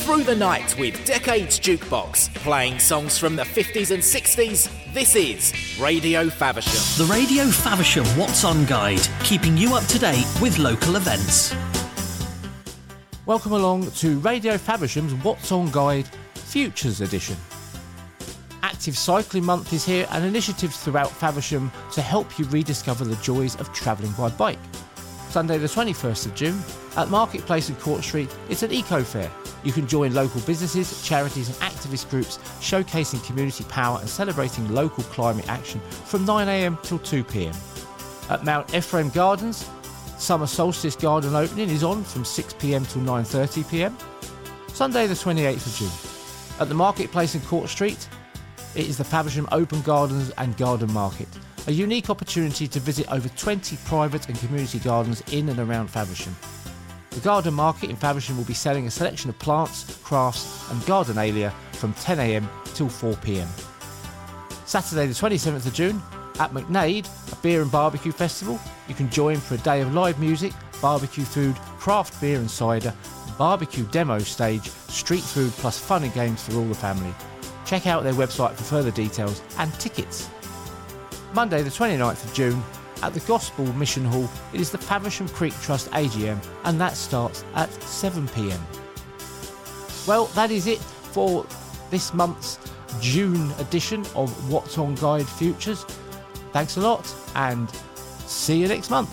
Through the night with Decades Jukebox, playing songs from the 50s and 60s, this is Radio Faversham. The Radio Faversham What's On Guide, keeping you up to date with local events. Welcome along to Radio Faversham's What's On Guide Futures Edition. Active Cycling Month is here and initiatives throughout Faversham to help you rediscover the joys of travelling by bike. Sunday the 21st of June, at Marketplace and Court Street, it's an eco-fair. You can join local businesses, charities and activist groups showcasing community power and celebrating local climate action from 9am till 2pm. At Mount Ephraim Gardens, Summer Solstice Garden opening is on from 6pm till 9:30pm. Sunday the 28th of June. At the Marketplace and Court Street, it is the Faversham Open Gardens and Garden Market, a unique opportunity to visit over 20 private and community gardens in and around Faversham. The Garden Market in Faversham will be selling a selection of plants, crafts and gardenalia from 10am till 4pm. Saturday the 27th of June, at McNade, a beer and barbecue festival. You can join for a day of live music, barbecue food, craft beer and cider, barbecue demo stage, street food plus fun and games for all the family. Check out their website for further details and tickets. Monday the 29th of June, at the Gospel Mission Hall, it is the Faversham Creek Trust AGM and that starts at 7pm. Well, that is it for this month's June edition of What's On Guide Futures. Thanks a lot and see you next month.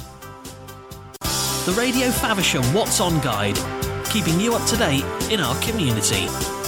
The Radio Faversham What's On Guide, keeping you up to date in our community.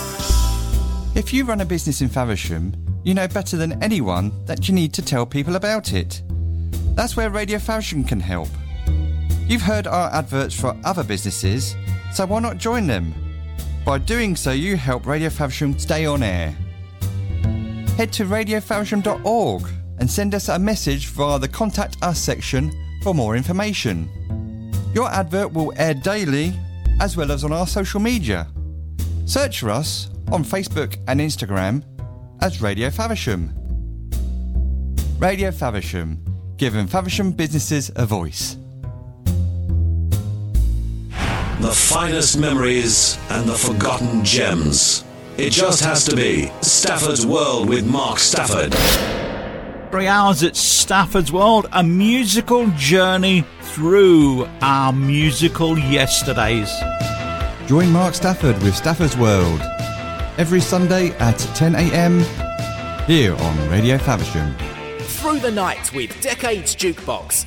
If you run a business in Faversham, you know better than anyone that you need to tell people about it. That's where Radio Faversham can help. You've heard our adverts for other businesses, so why not join them? By doing so, you help Radio Faversham stay on air. Head to radiofaversham.org and send us a message via the Contact Us section for more information. Your advert will air daily as well as on our social media. Search for us on Facebook and Instagram as Radio Faversham. Radio Faversham, giving Faversham businesses a voice. The finest memories and the forgotten gems. It just has to be Stafford's World with Mark Stafford. 3 hours at Stafford's World, a musical journey through our musical yesterdays. Join Mark Stafford with Stafford's World every Sunday at 10am here on Radio Faversham. Through the night with Decades Jukebox,